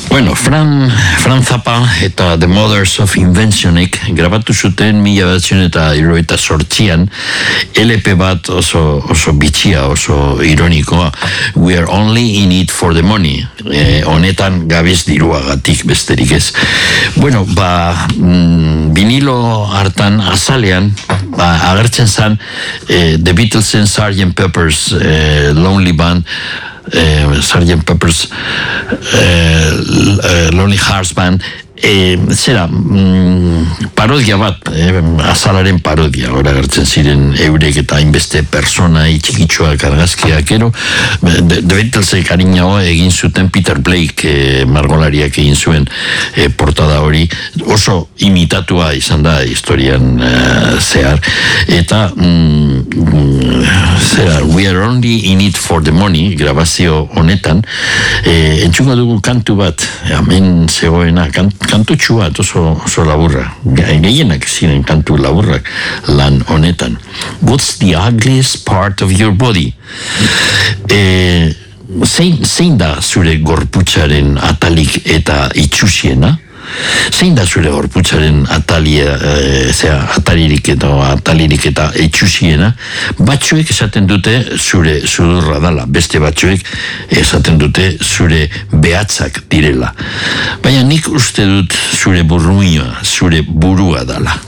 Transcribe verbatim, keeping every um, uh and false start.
Bueno, Fran, Fran Zappa eta The Mothers of Inventionek grabatu zuten mila bederatziehun eta hirurogeita zortzian L P bat oso, oso bitxia, oso ironikoa, We Are Only in It for the Money, eh, honetan gabiz diruagatik besterik ez. Bueno, ba, mm, vinilo hartan azalean, ba, agertzen zan eh, The Beatlesen sergeant Pepper's eh, Lonely Band, Eh, sergeant Pepper's eh, uh, Lonely Hearts Band, eh, zera mm, parodia bat, eh, azalaren parodia, ora gertzen ziren eurek eta hainbeste persona txikitxoak argazkiak, ero de, de Beatlesek harinago egin zuten Peter Blake, eh, margolariak egin zuen eh, portada hori, oso imitatua izan da historian eh, zehar, eta mm, zera, We Are Only in It for the Money grabazio honetan, eh, entzungo dugu kantu bat, hemen zegoena, kant, kantutxu bat oso, oso laburra, gehienak ziren kantu laburrak lan honetan. What's the ugliest part of your body? Eh, zein, zein da zure gorputzaren atalik eta itxusiena? Zein da zure gorputzaren atalia, e, zera, atalirik eta atalirik eta etxusiena? Batzuek esaten dute zure sudurra dala, beste batzuek esaten dute zure behatzak direla. Baina nik uste dut zure burruina, zure burua dala.